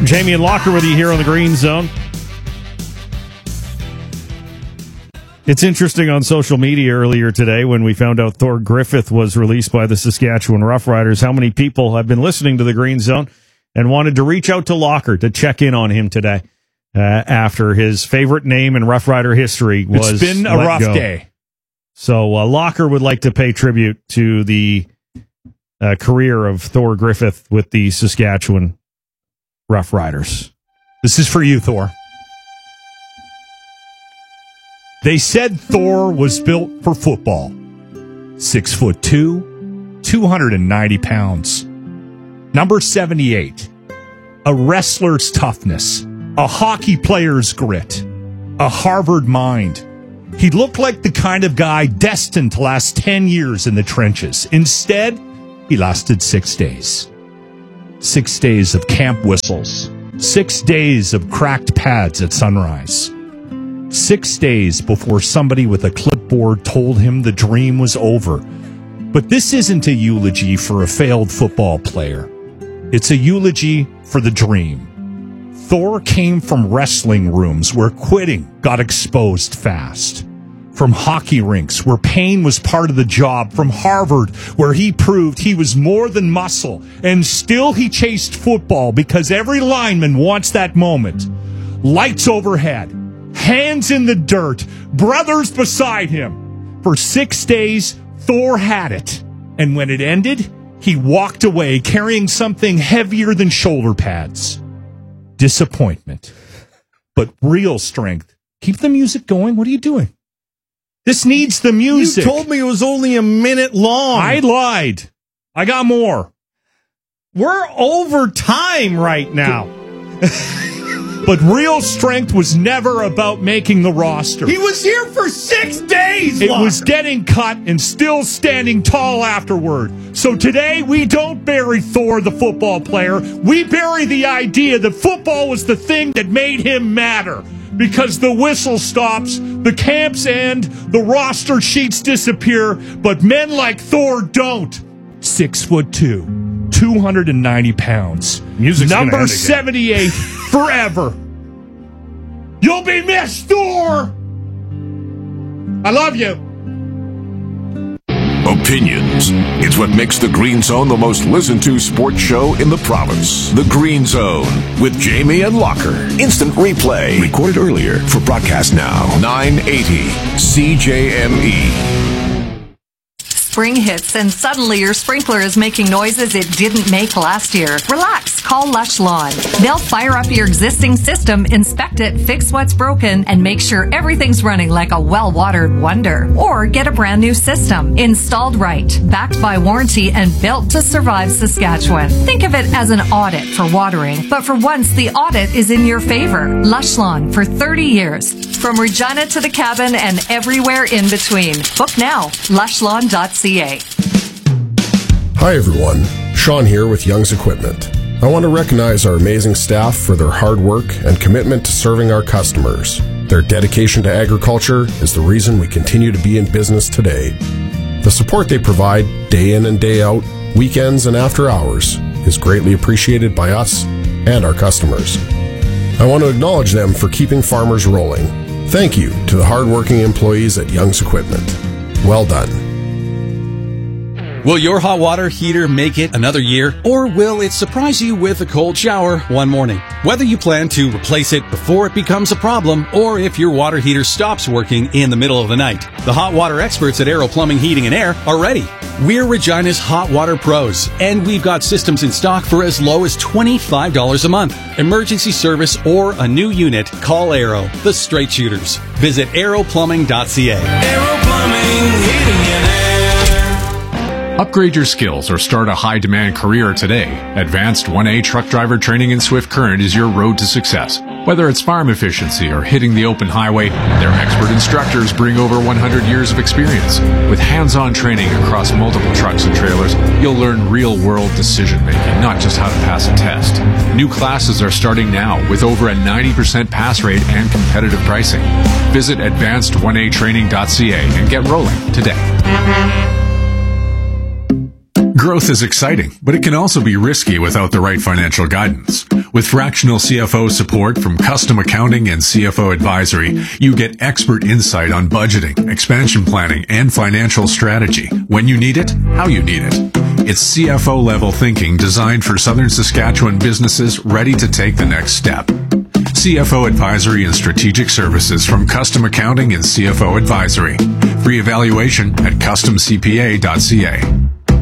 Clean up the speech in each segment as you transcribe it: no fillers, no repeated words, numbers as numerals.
Jamie and Locker with you here on the Green Zone. It's interesting on social media earlier today when we found out Thor Griffith was released by the Saskatchewan Roughriders, how many people have been listening to the Green Zone and wanted to reach out to Locker to check in on him today after his favorite name in Rough Rider history was It's been a rough day. So Locker would like to pay tribute to the career of Thor Griffith with the Saskatchewan Roughriders. This is for you, Thor. They said Thor was built for football. 6'2", 290 pounds. Number 78. A wrestler's toughness. A hockey player's grit. A Harvard mind. He looked like the kind of guy destined to last 10 years in the trenches. Instead, he lasted 6 days. 6 days of camp whistles. 6 days of cracked pads at sunrise. 6 days before somebody with a clipboard told him the dream was over. But this isn't a eulogy for a failed football player. It's a eulogy for the dream. Thor came from wrestling rooms where quitting got exposed fast. From hockey rinks where pain was part of the job. From Harvard where he proved he was more than muscle. And still he chased football because every lineman wants that moment. Lights overhead. Hands in the dirt, brothers beside him. For 6 days, Thor had it. And when it ended, he walked away carrying something heavier than shoulder pads. Disappointment. But real strength. Keep the music going. What are you doing? This needs the music. You told me it was only a minute long. I lied. I got more. We're over time right now. But real strength was never about making the roster. He was here for 6 days. It was getting cut and still standing tall afterward. So today, we don't bury Thor, the football player. We bury the idea that football was the thing that made him matter. Because the whistle stops, the camps end, the roster sheets disappear, but men like Thor don't. 6'2". 290 pounds. Music's number 78 forever. You'll be missed, Thor. I love you. Opinions. It's what makes the Green Zone the most listened to sports show in the province. The Green Zone with Jamie and Locker. Instant replay. Recorded earlier for broadcast now. 980 CJME. Spring hits and suddenly your sprinkler is making noises it didn't make last year. Relax, call Lush Lawn. They'll fire up your existing system, inspect it, fix what's broken, and make sure everything's running like a well-watered wonder. Or get a brand new system, installed right, backed by warranty, and built to survive Saskatchewan. Think of it as an audit for watering, but for once the audit is in your favor. Lush Lawn for 30 years. From Regina to the cabin and everywhere in between. Book now, lushlawn.ca. Hi everyone, Sean here with Young's Equipment. I want to recognize our amazing staff for their hard work and commitment to serving our customers. Their dedication to agriculture is the reason we continue to be in business today. The support they provide day in and day out, weekends and after hours, is greatly appreciated by us and our customers. I want to acknowledge them for keeping farmers rolling. Thank you to the hardworking employees at Young's Equipment. Well done. Will your hot water heater make it another year, or will it surprise you with a cold shower one morning? Whether you plan to replace it before it becomes a problem, or if your water heater stops working in the middle of the night, the hot water experts at Aero Plumbing, Heating and Air are ready. We're Regina's hot water pros, and we've got systems in stock for as low as $25 a month. Emergency service or a new unit, call Aero, the straight shooters. Visit aeroplumbing.ca. Aero Plumbing, Heating and Air. Upgrade your skills or start a high-demand career today. Advanced 1A truck driver training in Swift Current is your road to success. Whether it's farm efficiency or hitting the open highway, their expert instructors bring over 100 years of experience. With hands-on training across multiple trucks and trailers, you'll learn real-world decision-making, not just how to pass a test. New classes are starting now with over a 90% pass rate and competitive pricing. Visit advanced1atraining.ca and get rolling today. Growth is exciting, but it can also be risky without the right financial guidance. With fractional CFO support from Custom Accounting and CFO Advisory, you get expert insight on budgeting, expansion planning, and financial strategy. When you need it, how you need it. It's CFO-level thinking designed for Southern Saskatchewan businesses ready to take the next step. CFO Advisory and Strategic Services from Custom Accounting and CFO Advisory. Free evaluation at customcpa.ca.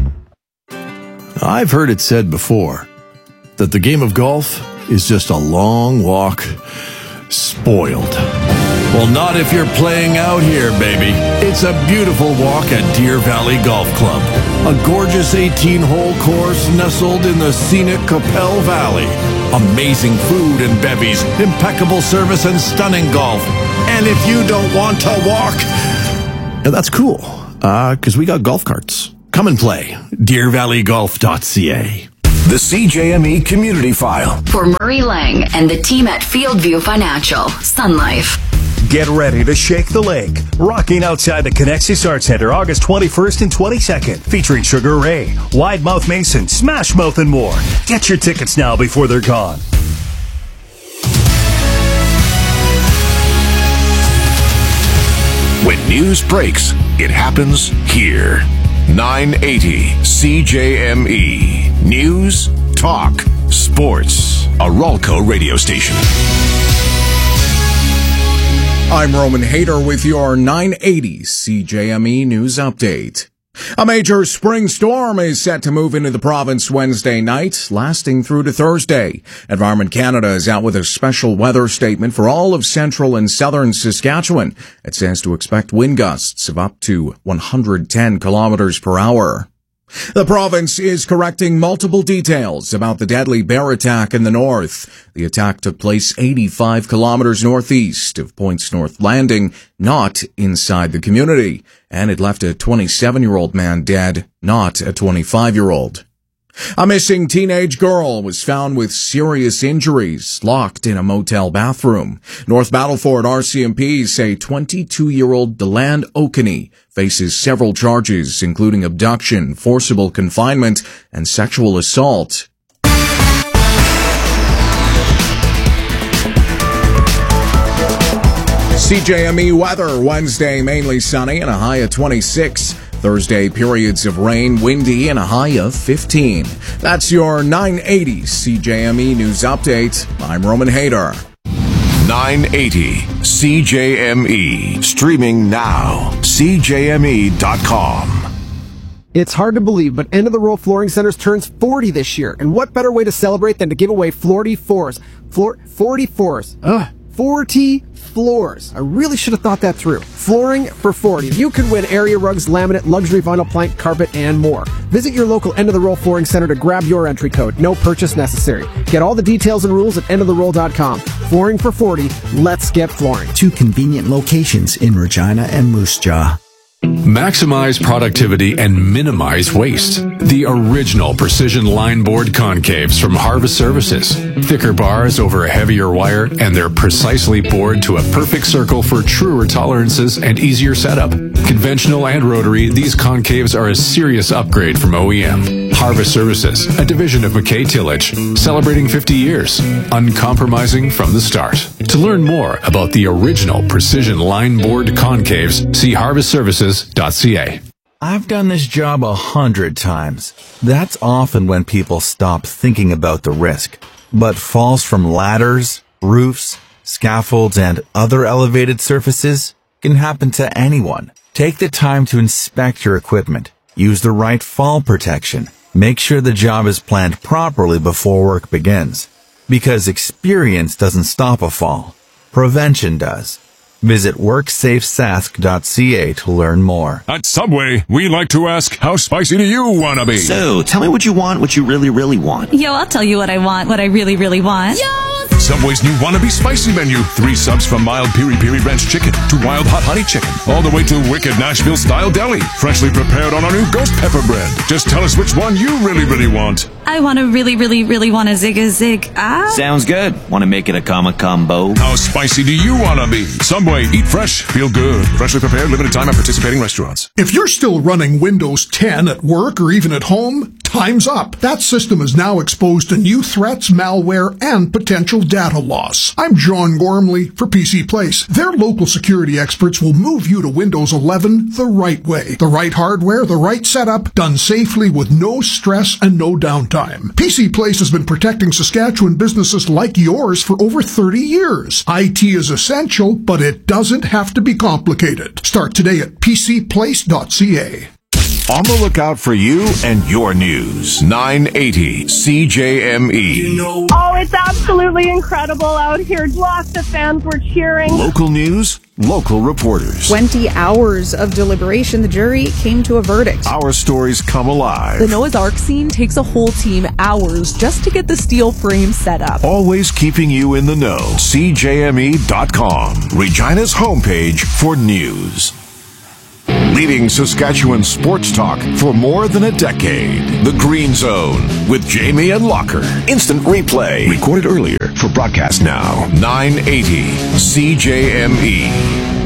I've heard it said before that the game of golf is just a long walk spoiled. Well, not if you're playing out here, baby. It's a beautiful walk at Deer Valley Golf Club. A gorgeous 18-hole course nestled in the scenic Capel Valley. Amazing food and bevies, impeccable service, and stunning golf. And if you don't want to walk, that's cool, because we got golf carts. Come and play. DeerValleyGolf.ca. The CJME Community File. For Murray Lang and the team at Fieldview Financial, Sun Life. Get ready to shake the lake. Rocking outside the Connexus Arts Center, August 21st and 22nd. Featuring Sugar Ray, Wide Mouth Mason, Smash Mouth, and more. Get your tickets now before they're gone. When news breaks, it happens here. 980 CJME. News, talk, sports. A Ralco radio station. I'm Roman Hayter with your 980 CJME News Update. A major spring storm is set to move into the province Wednesday night, lasting through to Thursday. Environment Canada is out with a special weather statement for all of central and southern Saskatchewan. It says to expect wind gusts of up to 110 kilometers per hour. The province is correcting multiple details about the deadly bear attack in the north. The attack took place 85 kilometers northeast of Points North Landing, not inside the community, and it left a 27-year-old man dead, not a 25-year-old. A missing teenage girl was found with serious injuries, locked in a motel bathroom. North Battleford RCMP say 22-year-old Deland Okaney faces several charges, including abduction, forcible confinement, and sexual assault. CJME weather, Wednesday mainly sunny and a high of 26. Thursday, periods of rain, windy, and a high of 15. That's your 980 CJME News Update. I'm Roman Hayter. 980 CJME. Streaming now. CJME.com. It's hard to believe, but End of the Row Flooring Centers turns 40 this year. And what better way to celebrate than to give away 40 floors? 40 floors. 40 floors. I really should have thought that through. Flooring for 40. You could win area rugs, laminate, luxury vinyl plank, carpet, and more. Visit your local End of the Row Flooring Center to grab your entry code. No purchase necessary. Get all the details and rules at endoftheroll.com. Flooring for 40. Let's get flooring. 2 convenient locations in Regina and Moose Jaw. Maximize productivity and minimize waste. The original precision line board concaves from Harvest Services. Thicker bars over a heavier wire, and they're precisely bored to a perfect circle for truer tolerances and easier setup. Conventional and rotary, these concaves are a serious upgrade from OEM. Harvest Services, a division of McKay Tillage, celebrating 50 years, uncompromising from the start. To learn more about the original precision line board concaves, see harvestservices.ca. I've done this job 100 times. That's often when people stop thinking about the risk. But falls from ladders, roofs, scaffolds, and other elevated surfaces can happen to anyone. Take the time to inspect your equipment. Use the right fall protection. Make sure the job is planned properly before work begins. Because experience doesn't stop a fall. Prevention does. Visit WorksafeSask.ca to learn more. At Subway, we like to ask, how spicy do you want to be? So, tell me what you want, what you really, really want. Yo, I'll tell you what I want, what I really, really want. Yo! Subway's new Wannabe Spicy Menu. 3 subs from mild piri-piri ranch chicken to wild hot honey chicken. All the way to wicked Nashville-style deli. Freshly prepared on our new ghost pepper bread. Just tell us which one you really, really want. I want to really, really, really want a zig-a-zig. Sounds good. Want to make it a combo? How spicy do you want to be? Subway. Eat fresh. Feel good. Freshly prepared. Limited time at participating restaurants. If you're still running Windows 10 at work or even at home, Time's up. That system is now exposed to new threats, malware, and potential data loss. I'm John Gormley for PC Place. Their local security experts will move you to Windows 11 the right way. The right hardware, the right setup, done safely with no stress and no downtime. PC Place has been protecting Saskatchewan businesses like yours for over 30 years. IT is essential, but it doesn't have to be complicated. Start today at pcplace.ca. On the lookout for you and your news. 980 CJME. Oh, it's absolutely incredible out here. Lots of fans were cheering. Local news, local reporters. 20 hours of deliberation, the jury came to a verdict. Our stories come alive. The Noah's Ark scene takes a whole team hours just to get the steel frame set up. Always keeping you in the know. CJME.com. Regina's homepage for news. Leading Saskatchewan sports talk for more than a decade. The Green Zone with Jamie and Locker. Instant replay. Recorded earlier for broadcast now. 980 CJME.